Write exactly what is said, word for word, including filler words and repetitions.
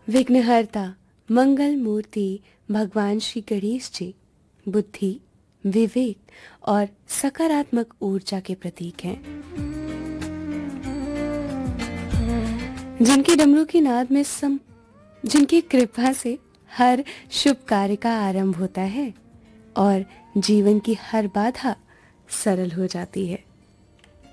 विघ्नहर्ता मंगल मूर्ति भगवान श्री गणेश जी बुद्धि, विवेक और सकारात्मक ऊर्जा के प्रतीक हैं, जिनकी डमरू की नाद में सम जिनकी कृपा से हर शुभ कार्य का आरंभ होता है और जीवन की हर बाधा सरल हो जाती है।